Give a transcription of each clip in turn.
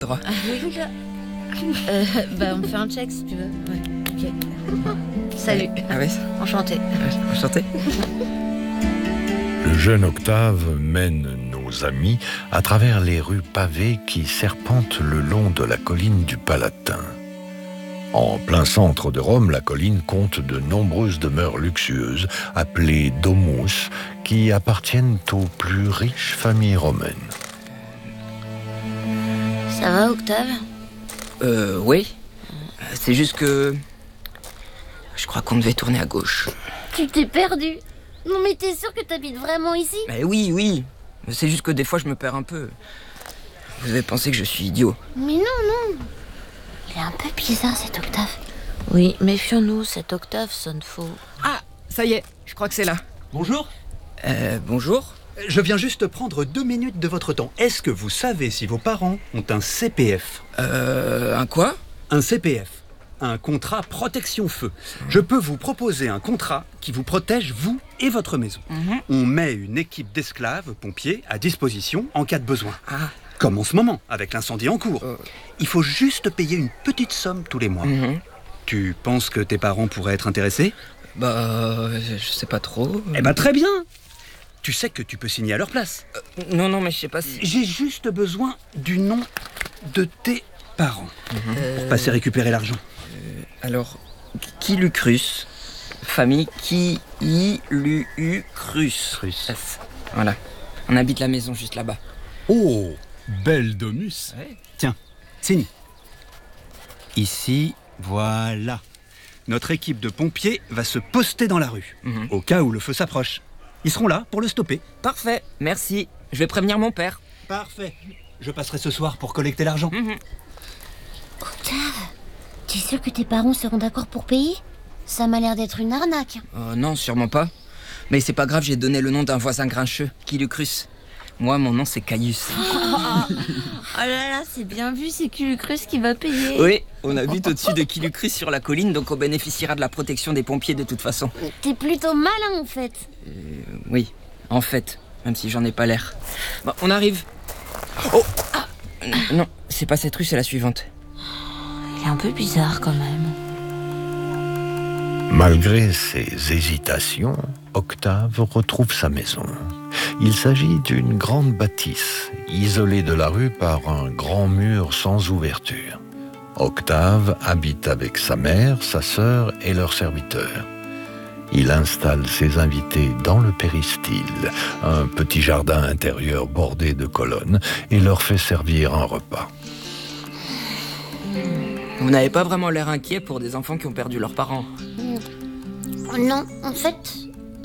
droit. Oui. On fait un check si tu veux. Ouais. Ok. Salut. Ah ouais. Enchanté. Enchanté. Le jeune Octave mène nos amis à travers les rues pavées qui serpentent le long de la colline du Palatin. En plein centre de Rome, la colline compte de nombreuses demeures luxueuses, appelées domus, qui appartiennent aux plus riches familles romaines. Ça va, Octave ? Oui. C'est juste que... Je crois qu'on devait tourner à gauche. Tu t'es perdu. Non mais t'es sûr que t'habites vraiment ici ? Mais oui. Mais c'est juste que des fois je me perds un peu. Vous avez pensé que je suis idiot. Mais non. Il est un peu bizarre cet Octave. Oui, méfions-nous, cet Octave sonne faux. Ah, ça y est, je crois que c'est là. Bonjour. Bonjour. Je viens juste prendre 2 minutes de votre temps. Est-ce que vous savez si vos parents ont un CPF ? Un quoi ? Un CPF, un contrat protection feu. Je peux vous proposer un contrat qui vous protège, vous et votre maison. On met une équipe d'esclaves, pompiers, à disposition en cas de besoin. Ah. Comme en ce moment, avec l'incendie en cours. Il faut juste payer une petite somme tous les mois. Tu penses que tes parents pourraient être intéressés ? Je sais pas trop. Eh ben très bien. Tu sais que tu peux signer à leur place. Non, mais je sais pas si... J'ai juste besoin du nom de tes parents pour passer récupérer l'argent. Alors, Kilucrus. Famille Kilucrus. Voilà. On habite la maison juste là-bas. Oh, belle domus. Ouais. Tiens, signe. Ici, voilà. Notre équipe de pompiers va se poster dans la rue, au cas où le feu s'approche. Ils seront là pour le stopper. Parfait, merci. Je vais prévenir mon père. Parfait. Je passerai ce soir pour collecter l'argent. Octave, t'es sûr que tes parents seront d'accord pour payer ? Ça m'a l'air d'être une arnaque. Non, sûrement pas. Mais c'est pas grave, j'ai donné le nom d'un voisin grincheux, Kilucrus. Moi, mon nom, c'est Caius. Oh là là, c'est bien vu, c'est Kilucrus qui va payer. Oui, on habite au-dessus de Kilucrus sur la colline, donc on bénéficiera de la protection des pompiers de toute façon. T'es plutôt malin en fait. Oui, en fait, même si j'en ai pas l'air. Bon, on arrive. Oh ah, non, c'est pas cette rue, c'est la suivante. Il est un peu bizarre quand même. Malgré ses hésitations, Octave retrouve sa maison. Il s'agit d'une grande bâtisse, isolée de la rue par un grand mur sans ouverture. Octave habite avec sa mère, sa sœur et leurs serviteurs. Il installe ses invités dans le péristyle, un petit jardin intérieur bordé de colonnes, et leur fait servir un repas. Vous n'avez pas vraiment l'air inquiet pour des enfants qui ont perdu leurs parents. Non, en fait,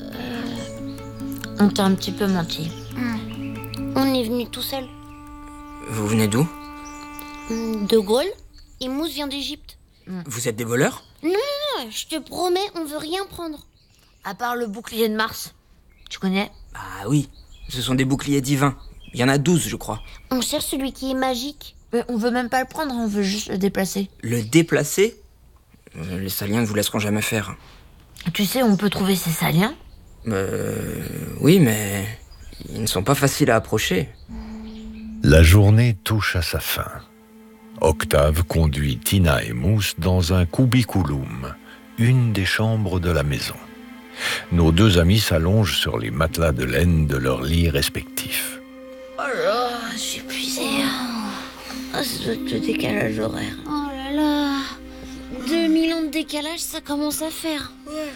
On t'a un petit peu menti. on est venu tout seul. Vous venez d'où ? De Gaulle et Mousse vient d'Égypte. Vous êtes des voleurs ? Je te promets, on veut rien prendre. À part le bouclier de Mars. Tu connais ? Ah oui, ce sont des boucliers divins. Il y en a 12, je crois. On cherche celui qui est magique. Mais on veut même pas le prendre, on veut juste le déplacer. Le déplacer ? Les Saliens ne vous laisseront jamais faire. Tu sais, on peut trouver ces Saliens ? Oui, mais ils ne sont pas faciles à approcher. La journée touche à sa fin. Octave conduit Tina et Mousse dans un cubiculum, une des chambres de la maison. Nos 2 amis s'allongent sur les matelas de laine de leurs lits respectifs. Oh là, je suis épuisée. Ah, ça doit être le décalage horaire. Oh là là, 2000 ans de décalage, ça commence à faire.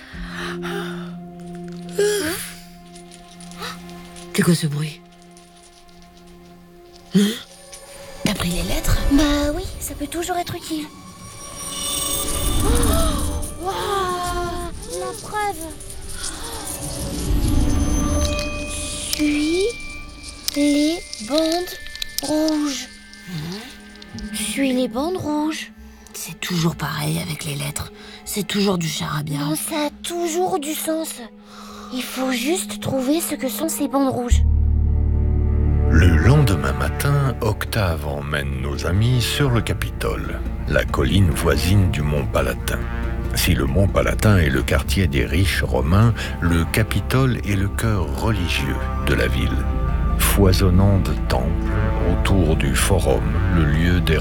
C'est quoi ce bruit ? T'as pris les lettres ? Bah oui, ça peut toujours être utile. Waouh, la preuve. Suis les bandes rouges. Suis les bandes rouges. C'est toujours pareil avec les lettres. C'est toujours du charabia. Non, ça a toujours du sens. Il faut juste trouver ce que sont ces bandes rouges. Le lendemain matin, Octave emmène nos amis sur le Capitole, la colline voisine du mont Palatin. Si le mont Palatin est le quartier des riches romains, le Capitole est le cœur religieux de la ville. Foisonnant de temples, autour du forum, le lieu des